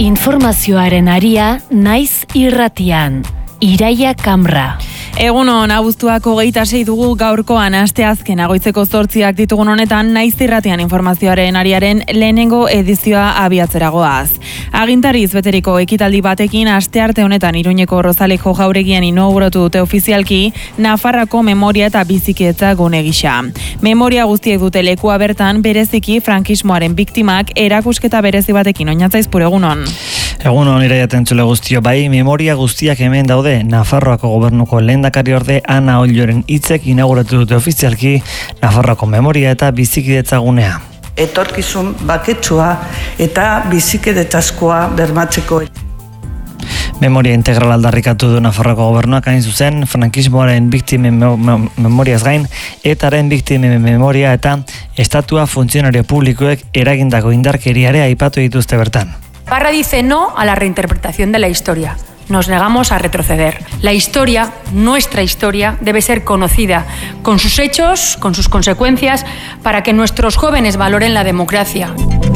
Informazioaren aria naiz irratian. Iraia Kamra. Egunon, abuztuak 26 dugu gaurkoan asteazken agoitzeko 8 ditugun honetan naiz irratian informazioaren ariaren lehenengo edizioa abiatzeragoaz. Agintariz beteriko ekitaldi batekin astearte honetan Iruñeko Rozalejo jauregian inauguratu dute ofizialki Nafarroako memoria eta bizikidetza gune gisa. Memoria guztiek dute lekua bertan bereziki frankismoaren biktimak erakusketa berezi batekin. Oinatzaiz egunon. Egunon Iraia entzule guztio, bai, memoria guztiak hemen daude. Nafarroako gobernuko lehendakari orde Ana Olloren hitzek inauguratu dute ofizialki Nafarroako memoria eta bizikidetza gunea. Etorkizun baketsua eta bizikidetzazkoa bermatzeko. Memoria integral aldarrikatu du Nafarroako gobernuak, hain zuzen frankismoaren biktimen memoriaz gain, etaren biktimen memoria eta estatua funtzionario publikoek eragindako indarkeriare aipatu dituzte bertan. Parra dice no a la reinterpretación de la historia. Nos negamos a retroceder. La historia, nuestra historia, debe ser conocida con sus hechos, con sus consecuencias, para que nuestros jóvenes valoren la democracia.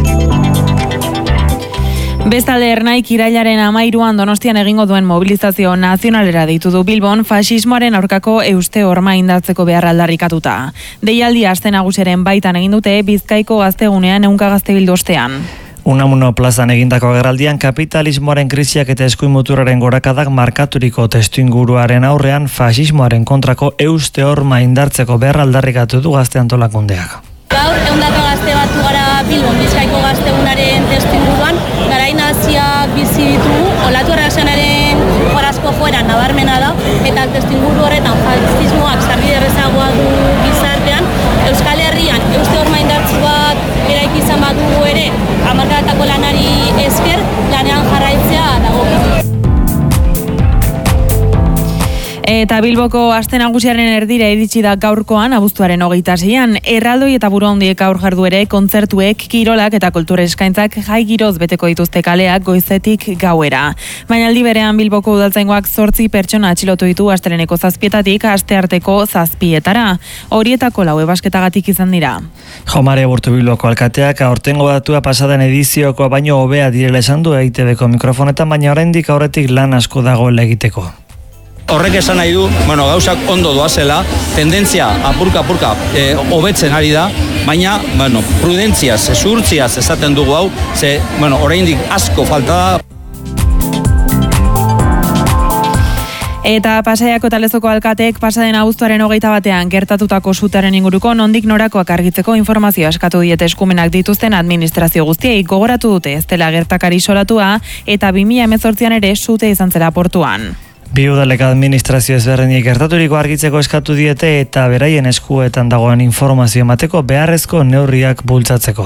Bestalde Ernaik irailaren 13an Donostian egingo duen mobilizazio nazionalera deitu du Bilbon fasismoaren aurkako euste horma indartzeko beharra aldarrikatuta. Deialdia aste nagusiaren baitan egin dute Bizkaiko gaztegunean ehunka gazte bildu ostean. Unamuno plazan egindako agerraldian kapitalismoaren krisiak eta eskuin muturraren gorakadak markaturiko testuinguruaren aurrean fasismoaren kontrako euste horma indartzeko beharra aldarrikatu du gazte antolakundeak. Gaur ehundaka gazte batu gara Bilbon Bizkaiko gaztegunaren testuinguruan, garai naziak bizi ditugu, olatu erreakzionaren horazko joera nabarmena da, eta testuinguru horretan fasismoak sarbide errezagoa du gizartean, Euskal Herrian euste horma indartzu bat eraiki izan badugu ere, hamarkadetako lanari esker, lanean jarraitzea dago. Eta Bilboko aste nagusiaren erdira iritsi da gaurkoan abuztuaren 26an, erraldoi eta buruhandiek aur jarduere, kontzertuek, kirolak eta kultura eskaintzak jai giroz beteko dituzte kaleak goizetik gauera. Baina aldi berean Bilboko udaltzaingoak 8 pertsona atxilotu ditu asteleheneko 7 astearteko 7. Horietako 4 ebasketagatik izan dira. Jomare Aburto Bilboko alkateak aurtengo datua pasaden edizioko baino hobea direla esan du EITBko mikrofonetan, baina oraindik aurretik lan asko dagoela egiteko. Horrek esan nahi du, gauzak ondo doazela, tendentzia apurka hobetzen ari da, baina, prudentziaz, zuhurtziaz esaten dugu hau, oraindik asko falta da. Eta Pasaiako eta Lezoko alkateek pasaden abuztuaren 21 gertatutako sutearen inguruko nondik norakoak argitzeko informazioa eskatu diete eskumenak dituzten administrazio guztiei. Gogoratu dute ez dela gertakari isolatua eta 2018an ere sute izan zela portuan. Bi udalek administrazio ezberdinek gertaturiko argitzeko eskatu diete eta beraien eskuetan dagoen informazio emateko beharrezko neurriak bultzatzeko.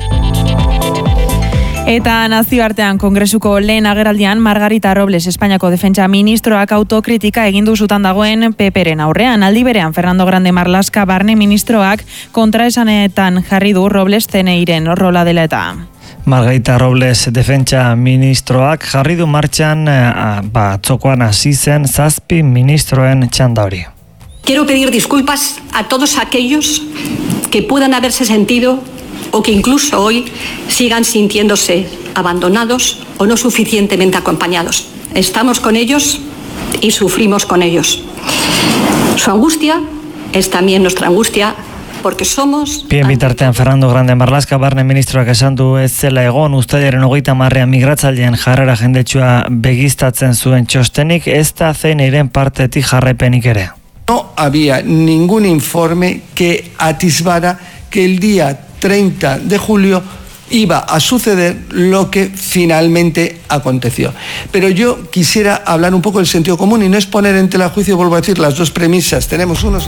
Eta nazioartean Kongresuko lehen agerraldian Margarita Robles Espainiako defentsa ministroak autokritika egin du sutan dagoen PPren aurrean. Aldi berean Fernando Grande Marlaska barne ministroak kontraesanetan jarri du Robles CNIren rola dela eta. Margarita Robles defentsa ministroak jarri du martxan atzokoan hasi zen 7 ministroen txanda hori. Quiero pedir disculpas a todos aquellos que puedan haberse sentido o que incluso hoy sigan sintiéndose abandonados o no suficientemente acompañados. Estamos con ellos y sufrimos con ellos. Su angustia es también nuestra angustia. Porque somos... Bien bitartean Fernando Grande Marlaska barne ministroak esan du ez zela egon uztailaren 30 migratzaileen jarrera jendetsua begiztatzen zuen txostenik, ez da CNIren partetik jarraipenik ere. No había ningún informe que atisbara que el día 30 de julio iba a suceder lo que finalmente aconteció. Pero yo quisiera hablar un poco del sentido común y no es poner en tela de juicio, vuelvo a decir, las dos premisas. Tenemos unos...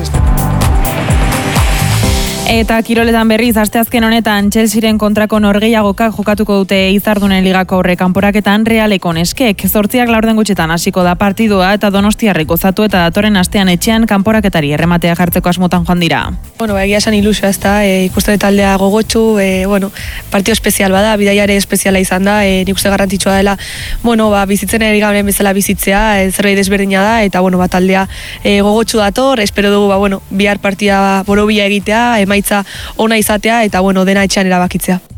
Eta kiroletan berriz, asteazken honetan Chelsearen kontrako norgehiagokak jokatuko dute Izardunen ligako aurre kanporaketan Realeko neskek. 8 laurden gutxetan hasiko da partidua eta Donostiarrek gozatu eta datorren astean etxean kanporaketari errematea jartzeko asmotan joan dira. Egia esan ilusioa ez da, ikusten taldea gogotsu, partio espezial bada, bidaiare espeziala izan da, nik uste garrantzitsua dela, bizitzen eri gaben bezala bizitzea, zerbait desberdina da, eta taldea gogotsu dator, espero dugu, bihar partida borobila egitea, emaitza ona izatea eta dena etxean erabakitzea.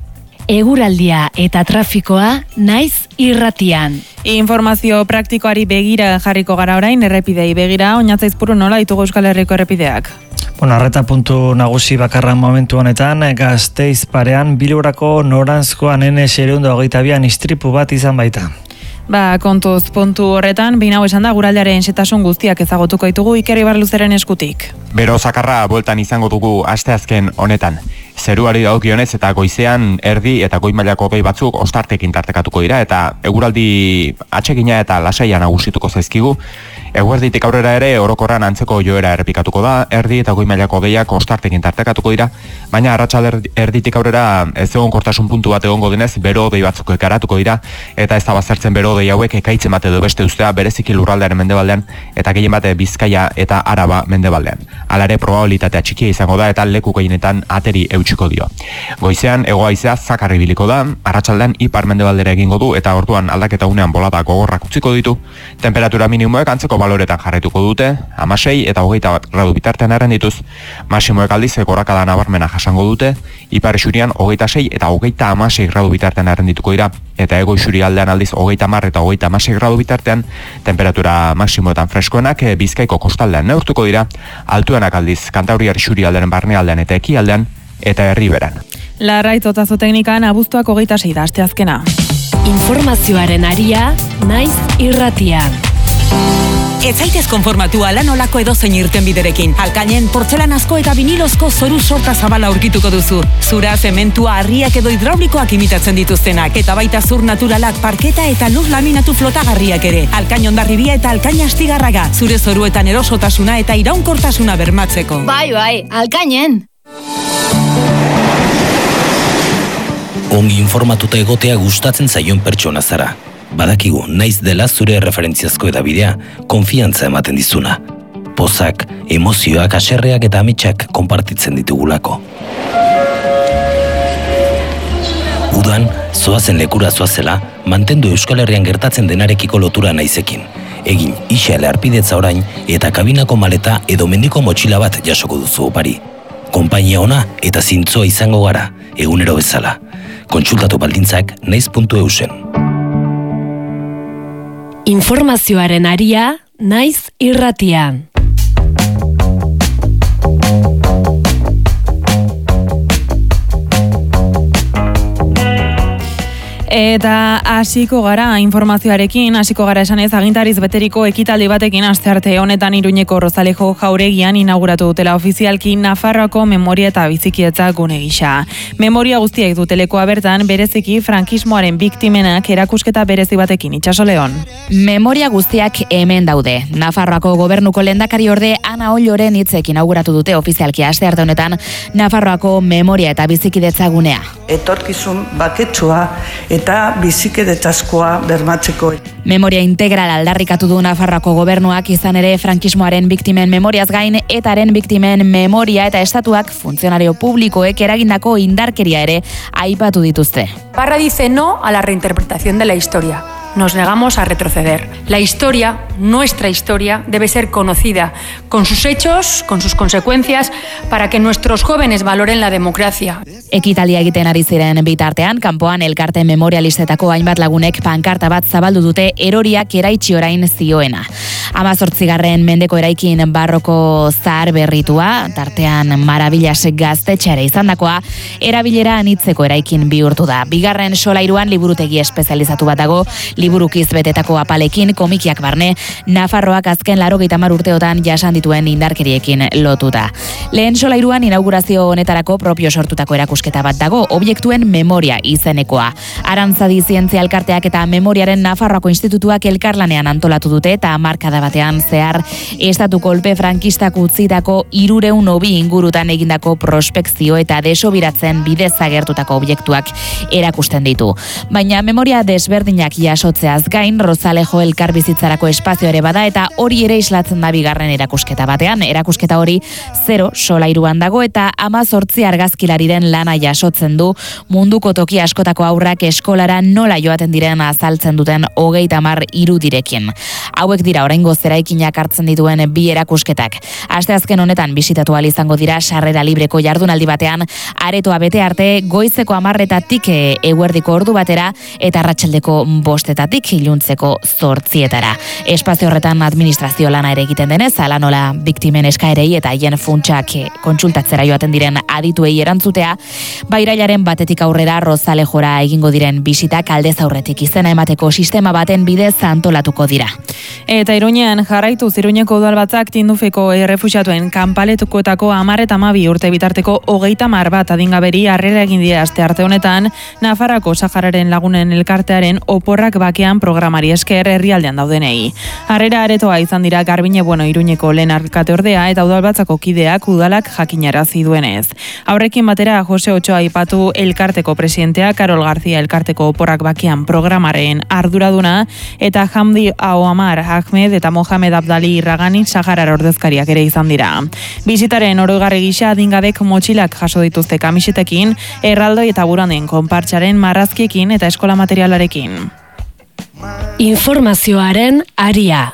eguraldia eta trafikoa naiz irratian. Informazio praktikoari begira jarriko gara orain, errepidei begira, Oñatzaizpuru nola ditugu Euskal Herriko errepideak? Arreta puntu nagusi bakarra momentu honetan, Gasteiz parean Bilurako noranzkoan N622 istripu bat izan baita. Kontuz puntu horretan, behin hau esan da, guraldearen xetasun guztiak ezagutuko ditugu Iker Ibarluzeren eskutik. Bero zakarra bueltan izango dugu asteazken honetan. Zeruari dagokionez eta goizean erdi eta goi mailako hodei batzuk ostartekin tartekatuko dira eta eguraldi atsegina eta lasaia nagusituko zaizkigu. Eguerditik aurrera ere orokorran antzeko joera errepikatuko da, erdi eta goi mailako hodeiak ostartekin tartekatuko dira, baina arratsalde erditik aurrera ez egonkortasun puntu bat egongo denez, bero hodei batzuk ekaratuko dira eta ez da baztertzen bero hodei hauek ekaitzen bat edo beste ustea bereziki lurraldearen mendebaldean eta gehien bat Bizkaia eta Araba mendebaldean. Hala ere probabilitatea txikia izango da eta leku gehienetan ateri eutxiko dio. Goizean hego-haizea zakar ibiliko da, arratsaldean ipar-mendebaldera egingo du eta orduan aldaketa unean bolada gogorrak utziko ditu. Temperatura minimoek antzeko baloretan jarraituko dute, 16 eta 21 gradu bitartean errendituz, maximoek aldiz gorakada nabarmena jasango dute, ipar isurian 26 eta 26 gradu bitartean errendituko dira, eta ego isurialdean aldiz 30 eta 36 gradu bitartean, temperatura maximoetan freskoenak Bizkaiko kostaldean neurtuko dira, altuenak aldiz Kantabriar isurialdearen barnealdean eta ekialdean, eta herriberan. Larraitz Otazo teknikan abuztuak 26 da asteazkena. Informazioaren aria naiz irratian. Ez zaitez konformatu ala nolako edozein irtenbiderekin. Alkainen portzelanazko eta vinilozko zoru sorta zabala aurkituko duzu. Zura, zementua, harriak edo hidraulikoak imitatzen dituztenak. Eta baita zur naturalak, parketa eta lur laminatu flotagarriak ere. Alkain Hondarribia eta Alkain Astigarraga. Zure zoruetan erosotasuna eta iraunkortasuna bermatzeko. Bai, Alkainen! Ongi informatuta egotea gustatzen zaion pertsona zara. Badakigu, naiz dela zure referentziazko edabidea, konfiantza ematen dizuna. Pozak, emozioak, haserreak eta ametsak konpartitzen ditugulako. Udan, zoazen lekura zoazela, mantendu Euskal Herrian gertatzen denarekiko lotura naizekin. Egin isale arpidetza orain eta kabinako maleta edo mendiko motxila bat jasoko duzu opari. Konpainia ona eta zintzoa izango gara, egunero bezala. Kontsultatu baldintzak naiz.eusen. Informazioaren aria naiz irratian. Eta hasiko gara informazioarekin, hasiko gara esanez agintariz beteriko ekitaldi batekin astearte honetan Iruñeko Rozalejo jauregian inauguratu dutela ofizialki Nafarroako memoria eta bizikidetza gune gisa. Memoria guztiek dutelekoa bertan bereziki frankismoaren biktimenak erakusketa berezi batekin Itxaso Leon. Memoria guztiak hemen daude. Nafarroako gobernuko lehendakariorde Ana Olloren hitzekin inauguratu dute ofizialki astearte honetan Nafarroako memoria eta bizikidetza gunea. Etorkizun baketsua eta bizikidetzaskoa bermatzeko. Memoria integral aldarrikatu du Nafarroako gobernuak, izan ere frankismoaren biktimen memoriaz gain etaren biktimen memoria eta estatuak funtzionario publikoek eragindako indarkeria ere aipatu dituzte. Parra dice no a la reinterpretación de la historia. Nos negamos a retroceder. La historia, nuestra historia, debe ser conocida con sus hechos, con sus consecuencias, para que nuestros jóvenes valoren la democracia. Ekitaldia egiten ari ziren bitartean, kanpoan elkarte memorialistetako hainbat lagunek pankarta bat zabaldu dute eroriak eraitsi orain zioena. 18. mendeko eraikin barroko zahar berritua, tartean Maravillas gaztetxeare izandakoa, erabilera anitzeko eraikin bihurtu da. Bigarren solairuan liburutegi espezializatu bat dago, liburukiz betetako apalekin, komikiak barne, Nafarroak azken 80 urteotan jasan dituen indarkeriekin lotuta. Lehen solairuan inaugurazio honetarako propio sortutako erakusketa bat dago, objektuen memoria izenekoa. Arantzadi zientzia elkarteak eta memoriaren Nafarroako institutuak elkarlanean antolatu dute eta markada batean zehar estatu kolpe frankistak utzitako 302 ingurutan egindako prospekzio eta desobiratzen bidez agertutako objektuak erakusten ditu. Baina memoria desberdinak jasotzen sortzeaz gain, Rosalejo elkarbizitzarako espazio ere bada eta hori ere islatzen da bigarren erakusketa batean. Erakusketa hori 0 solairuan dago eta 18 argazkilariren lana jasotzen du munduko toki askotako haurrak eskolara nola joaten diren azaltzen duten 30 irudirekin. Hauek dira oraingo zeraikinak hartzen dituen bi erakusketak. Asteazken honetan bisitatu ahal izango dira sarrera libreko jardunaldi batean, aretoa bete arte goizeko 10:00 eguerdiko ordu batera eta arratsaldeko 5:00 iluntzeko 8:00. Espazio horretan administrazio lana ere egiten denez, hala nola biktimen eskaerei eta haien funtsak kontsultatzera joaten diren adituei erantzutea, irailaren 1 aurrera Rosalejora egingo diren bisitak aldez aurretik izena emateko sistema baten bidez antolatuko dira. Eta Iruñean jarraituz Iruñeko udalbatzak Tindufeko errefuxiatuen kanpaletukoetako 10 eta 12 urte bitarteko 30 bat adingaberi harrera egin die astearte honetan Nafarroako Sahararen lagunen elkartearen oporrak bakean programari esker herrialdean daudenei. Harrera aretoa izan dira Garbine Bueno Iruñeko lehen alkateordea eta udalbatzako kideak udalak jakinarazi duenez. Aurrekin batera Jose Otxoa aipatu elkarteko presidentea, Karol García elkarteko oporrak bakean programaren arduraduna eta Hamdi Aoamar Ahmed eta Mohamed Abdali Ragani Saharar ordezkariak ere izan dira. Bisitaren oroigarri gisa adingabek motxilak jaso dituzte kamisetekin, erraldoi eta buranen konpartsaren marrazkiekin eta eskola materialarekin. Informazioaren aria.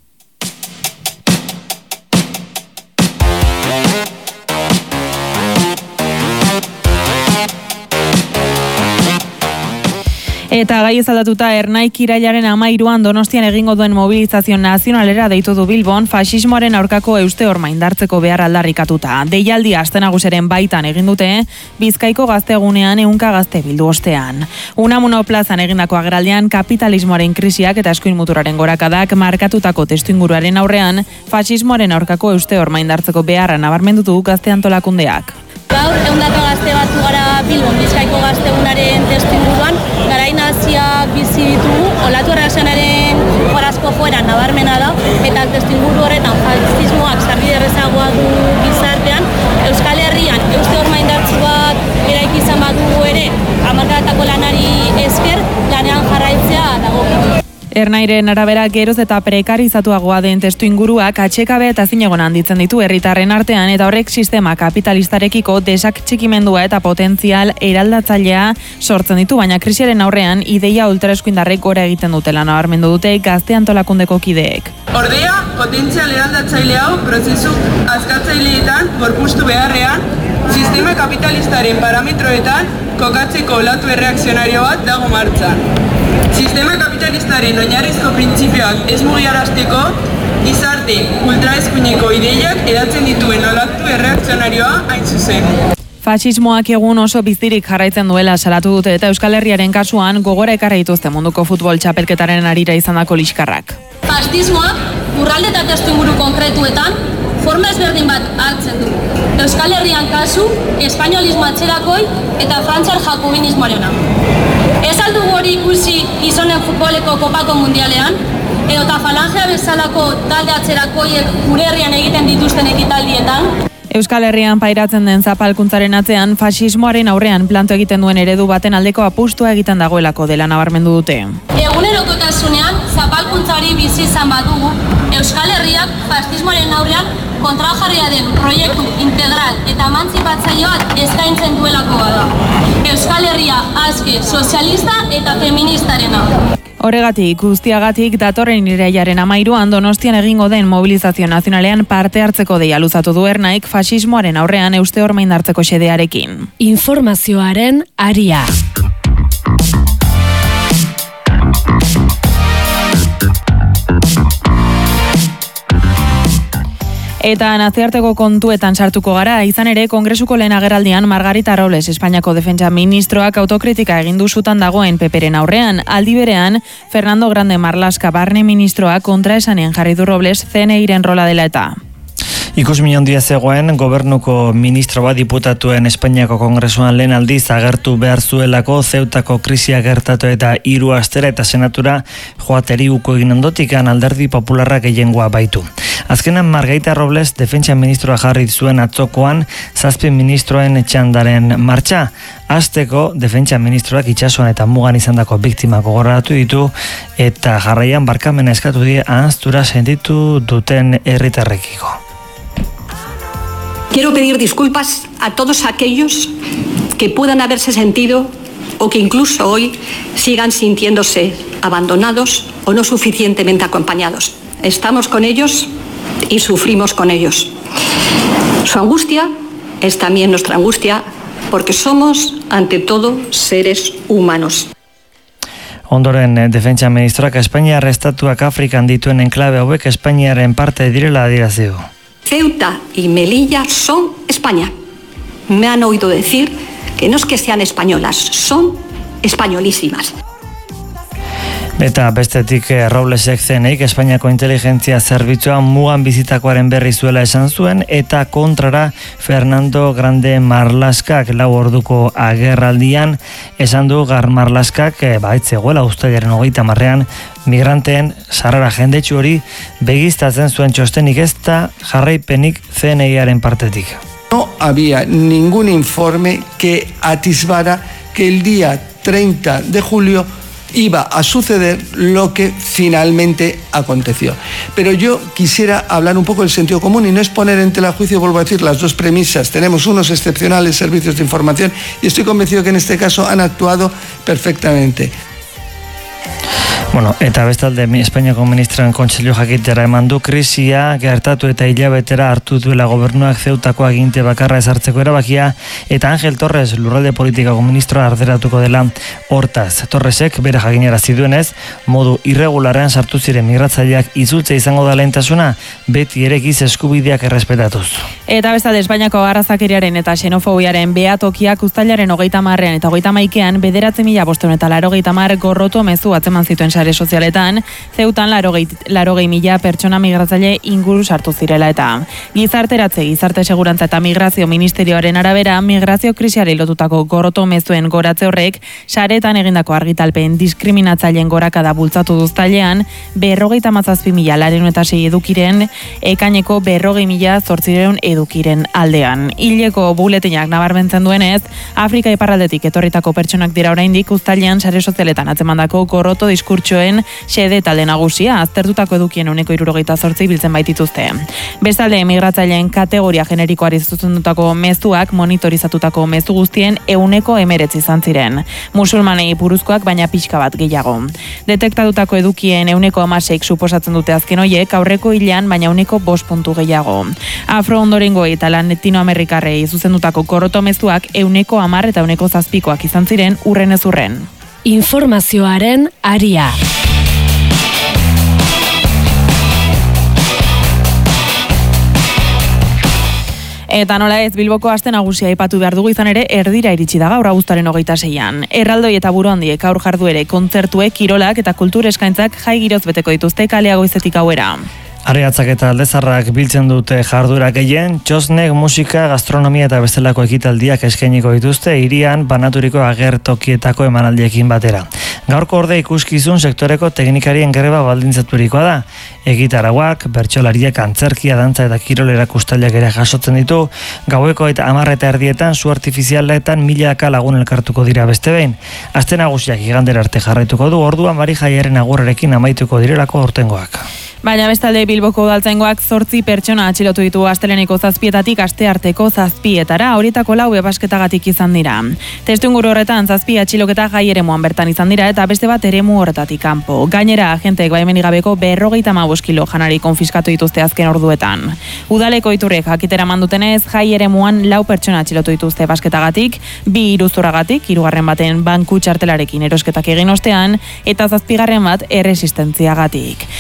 Eta gai ezaldatuta Ernaik irailaren 13an Donostian egingo duen mobilizazio nazionalera deitu du Bilbon faxismoaren aurkako euste horma indartzeko behar aldarrikatuta. Deialdi aste naguseren baitan egin dute Bizkaiko gaztegunean 100 gazte bildu ostean. Unamuno plazan egindako agerraldian kapitalismoaren krisiak eta eskuin muturraren gorakadak markatutako testuinguruaren aurrean faxismoaren aurkako euste horma indartzeko beharra nabarmendutu gazte antolakundeak. Gaur, 100 gazte batu gara Bilbon Bizkaiko gaztegunaren testuinguruan, garai naziak bizi ditugu, olatu erreakzionaren jorazko joera nabarmena da, eta testuinguru horretan faxismoak sarbide errazagoa du gizartean, Euskal Herrian euste horma indartzu bat eraiki izan badugu ere, hamarkadetako lanari esker, lanean jarraitzea dago. Ernairen arabera geroz eta prekarizatuagoa den testuinguruak atsekabe eta zinegon handitzen ditu herritarren artean eta horrek sistema kapitalistarekiko desatxikimendua eta potentzial eraldatzailea sortzen ditu, baina krisiaren aurrean ideia ultraeskuindarrek gora egiten dutela nabarmendu dute gazte antolakundeko kideek. Ordea, potentzial eraldatzaile hau prozesu askatzaileetan gorpuztu beharrean, sistema kapitalistaren parametroetan kokatzeko olatu erreakzionario bat dago martxan. Sistema kapitalistaren oinarrizko printzipioak ez mugiarazteko, gizarte ultraeskuineko ideiak edatzen dituen olatu erreakzionarioa hain zuzen. Faxismoak egun oso bizirik jarraitzen duela salatu dute eta Euskal Herriaren kasuan gogora ekarri dituzte munduko futbol txapelketaren arira izandako liskarrak. Faxismoak lurralde eta testuinguru konkretuetan forma ezberdin bat hartzen du. Euskal Herrian kasu, espainolismo atzerakoi eta frantziar jakobinismoarena. Ez aldugu hori ikusi gizonen futboleko kopako mundialean, edota falangea bezalako talde atzerakoiek gure herrian egiten dituzten ekitaldietan. Euskal Herrian pairatzen den zapalkuntzaren atzean faxismoaren aurrean planto egiten duen eredu baten aldeko apustua egiten dagoelako dela nabarmendu dute. Egunerokotasunean zapalkuntzari bizi izan badugu, Euskal Herriak faxismoaren aurrean kontrajarria den proiektu integral eta emantzipatzaile bat eskaintzen duelakoa da. Euskal Herria aske sozialista eta feministarena. Horregatik, guztiagatik datorren irailaren 13an Donostian egingo den mobilizazio nazionalean parte hartzeko deia luzatu du Ernaik faxismoaren aurrean euste horma indartzeko xedearekin. Informazioaren aria. Eta nazioarteko kontuetan sartuko gara, izan ere Kongresuko lehen agerraldian Margarita Robles, Espainiako defentsa ministroak autokritika egin du sutan dagoen PPren aurrean. Aldi berean, Fernando Grande Marlaska barne ministroak kontraesanen jarri du Robles CNIren rola dela eta. Ikusmin handia zegoen, gobernuko ministro bat diputatuen Espainiako Kongresuan lehen aldiz agertu behar zuelako Zeutako krisia gertatu eta 3 astera eta senatura joateri uko egin ondotikan Alderdi Popularrak gehiengoa baitu. Azkenan Margarita Robles defentsa ministroa jarri zuen atzokoan 7 ministroen txandaren martxa. Hasteko defentsa ministroak itsasoan eta mugan izandako biktimak gogoratu ditu eta jarraian barkamena eskatu die ahanztura sentitu duten herritarrekiko. Quiero pedir disculpas a todos aquellos que puedan haberse sentido o que incluso hoy sigan sintiéndose abandonados o no suficientemente acompañados. Estamos con ellos y sufrimos con ellos. Su angustia es también nuestra angustia porque somos, ante todo, seres humanos. Ondoren, defentsa ministroak Espainiar estatuak Afrikan dituen enklabe hauek Espainiaren parte direla adierazi du. Ceuta y Melilla son España. Me han oído decir que no es que sean españolas, son españolísimas. Eta bestetik Roblesek zeneik Espainiako inteligentzia zerbitzua mugan bizitakoaren berri zuela esan zuen eta kontrara Fernando Grande Marlaskak 4 orduko agerraldian esan du Marlaskak etzegoela uztailaren 30ean migranteen sarrera jendetsu hori begiztatzen zuen txostenik ez da jarraipenik CNI-aren partetik. No había ningún informe que atisbara que el día 30 de julio iba a suceder lo que finalmente aconteció. Pero yo quisiera hablar un poco del sentido común y no exponer en tela de juicio, vuelvo a decir, las dos premisas. Tenemos unos excepcionales servicios de información y estoy convencido que en este caso han actuado perfectamente. Bueno, eta bestalde Espainiako ministroen kontseilu jakitera eman du krisia gertatu eta hilabetera hartu duela gobernuak Zeutako aginte bakarra ezartzeko erabakia eta Ángel Torres lurralde politikako ministroa arderatuko dela hortaz. Torresek bere jakinarazi duenez, modu irregularean sartu ziren migratzaileak itzultzea izango da lehentasuna, beti ere giza eskubideak errespetatuz. Eta bestalde Espainiako arrazakeriaren eta xenofobiaren behatokiak uztailaren 30ean eta 31ean 9.580 gorroto mezu atzeman zituen sare sozialetan, Zeutan 80.000 pertsona migratzaile inguru sartu zirela eta gizarte segurantza eta migrazio ministerioaren arabera, migrazio krisiari lotutako gorroto mezuen goratze horrek saretan egindako argitalpen diskriminatzaileen gorakada bultzatu duztailean 57.406 edukiren ekaineko 40.800 edukiren aldean. Hileko buletinak nabarmentzen duenez, Afrika iparraldetik etorritako pertsonak dira oraindik uztailean sare sozialetan atzemandako gorroto diskurtsoen xede talde nagusia, aztertutako edukien 78 biltzen baitituzte. Bestalde, migratzaileen kategoria generikoari zuzendutako mezuak monitorizatutako mezu guztien 19 izan ziren. Musulmanei buruzkoak baina pixka bat gehiago. Detektatutako edukien 16 suposatzen dute azken hoiek aurreko hilean baina 5 puntu gehiago. Afro ondorengo eta latinoamerikarrei zuzendutako gorroto mezuak 10 eta 7 izan ziren urren ez urren. Informazioaren aria. Eta nola ez, Bilboko aste nagusia aipatu behar dugu izan ere erdira iritsi da gaur abuztuaren 26an. Erraldoi eta Buruhandiek aur jarduere, kontzertuek, kirolak eta kultur eskaintzak jai giroz beteko dituzte kalea goizetik gauera. Areatzak eta aldezarrak biltzen dute jarduera gehien, txosnek, musika, gastronomia eta bestelako ekitaldiak eskainiko dituzte hirian banaturiko agertokietako emanaldiekin batera. Gaurko orde ikuskizun sektoreko teknikarien greba baldintzaturikoa da. Egitarauak, bertsolariak, antzerkia, dantza eta kirol erakustaileak ere jasotzen ditu, gaueko eta 10:30 su artifizialetan milaka lagun elkartuko dira beste behin. Aste nagusiak igandera arte jarraituko du, orduan Marijaiaren agurrerekin amaituko direlako aurtengoak. Baina bestalde Bilboko udaltzaingoak 8 pertsona atxilotu ditu asteleheneko 7etatik astearteko 7etara, horietako 4 ebasketagatik izan dira. Testuinguru horretan 7 atxiloketa jai eremuan bertan izan dira eta beste bat eremu horretatik kanpo. Gainera, agenteek baimenik gabeko 55 kilo janari konfiskatu dituzte azken orduetan. Udaleko iturriek jakitera mandutenez, jai eremuan 4 pertsona atxilotu dituzte ebasketagatik, 2 iruzurragatik, 3. baten banku txartelarekin erosketak egin ostean, eta 7. bat erresistentziagatik.